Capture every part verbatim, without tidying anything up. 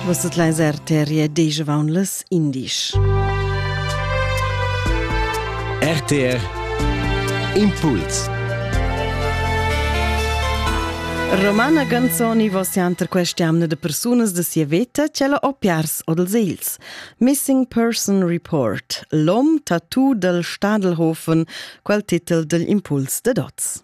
Vostat leis R T R deja vaun las indisch. R T R Impuls. Romana Ganzoni vos janter questiamna de persunas da sia veta cella o piars o dels eils. Missing Person Report. L'om tattoo del Stadelhofen, quel titel del Impuls de Dots.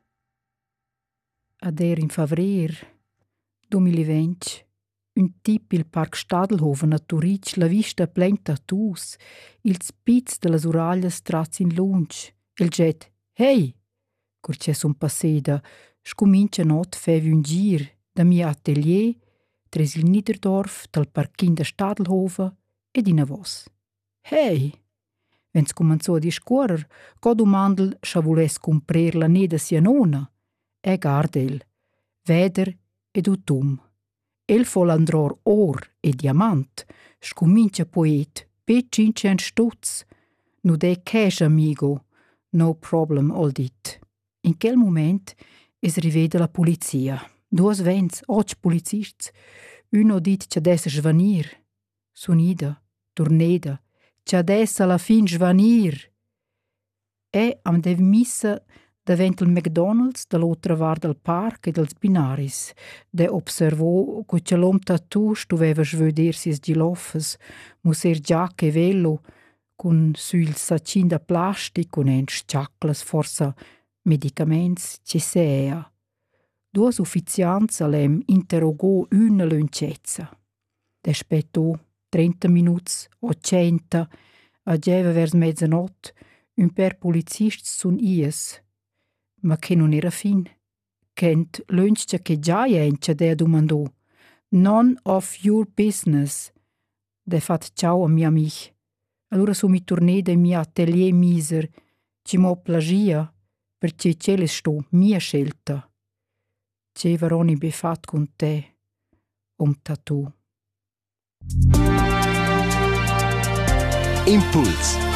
Ader in favrer duemilaventi un tip il Parc Stadelhofen a Turic la vista plein tattoos, il spitz de las uraglias traz in lunch, il jet «Hey!» cur c'è son passeda, scomincia not fevi un gir da mia atelier tres il Niederdorf dal parchin de Stadelhofen ed in a vos. «Hey!» Vens comanzò a discorrer, co domandel scha vules cumprer la neda sia nona, e gardel, veder ed utum. El fol andror or e diamant, scomincia poet, pe cincent stutz. Nu de cash, amigo, no problem, all dit. In quel moment es riveda la polizia. Duas vents, och policists. Uno dit c'ha dessa svanir. Sunida, turneda, c'ha dessa la fin svanir. E am dev missa davent il McDonald's dall'altra var del parc e dels binaris, de observò che c'è l'om tattoo stuveva svöder sis giloffes, muser giac e velo, con su il sacin da plastic, con en sciaclas, forsa medicaments, ce sea. Duas ufficiants alem interrogò una luncezza. Despettò trenta minuts o centa, ageva vers mezzanot, un per policists sun ies, ma che non era fin. Kent l'unscia che già jencia de domandò. None of your business. De fat ciao a mia mich. Allora su mi torneda in mia atelier miser, ci mo plagia, perché cele sto mia scelta. Ce varoni befat con te, om tattoo. Impuls.